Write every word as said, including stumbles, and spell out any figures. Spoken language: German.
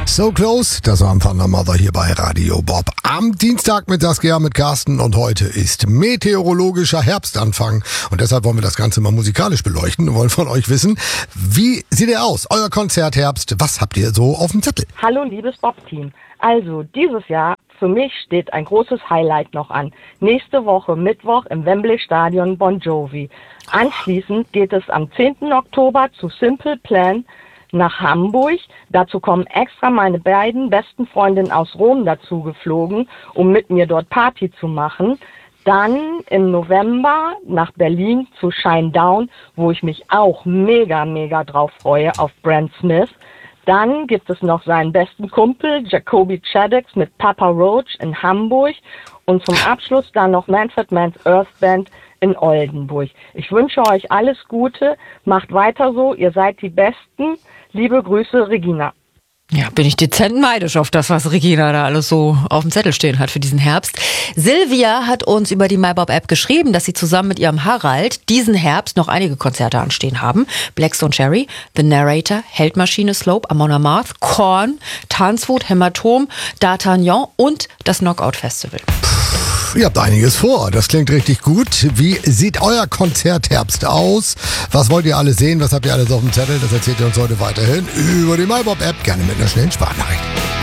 So Close, das war Thunder Mother hier bei Radio Bob. Am Dienstag mit Saskia, mit Carsten und heute ist meteorologischer Herbstanfang und deshalb wollen wir das Ganze mal musikalisch beleuchten und wollen von euch wissen, wie sieht er aus, euer Konzertherbst, was habt ihr so auf dem Zettel? Hallo liebes Bob-Team, also dieses Jahr für mich steht ein großes Highlight noch an. Nächste Woche Mittwoch im Wembley Stadion Bon Jovi. Anschließend geht es am zehnten Oktober zu Simple Plan nach Hamburg. Dazu kommen extra meine beiden besten Freundinnen aus Rom dazu geflogen, um mit mir dort Party zu machen. Dann im November nach Berlin zu Shinedown, wo ich mich auch mega, mega drauf freue, auf Brand Smith. Dann gibt es noch seinen besten Kumpel, Jacoby Shaddix mit Papa Roach in Hamburg. Und zum Abschluss dann noch Manfred Mann's Earth Band in Oldenburg. Ich wünsche euch alles Gute, macht weiter so, ihr seid die Besten. Liebe Grüße, Regina. Ja, bin ich dezent neidisch auf das, was Regina da alles so auf dem Zettel stehen hat für diesen Herbst. Silvia hat uns über die MyBob-App geschrieben, dass sie zusammen mit ihrem Harald diesen Herbst noch einige Konzerte anstehen haben. Blackstone Cherry, The Narrator, Heldmaschine, Slope, Amon Amarth, Korn, Tanzwut, Hämatom, D'Artagnan und das Knockout Festival. Ihr habt einiges vor, das klingt richtig gut. Wie sieht euer Konzertherbst aus? Was wollt ihr alle sehen? Was habt ihr alles auf dem Zettel? Das erzählt ihr uns heute weiterhin über die MyBob-App, gerne mit einer schnellen Sprachnachricht.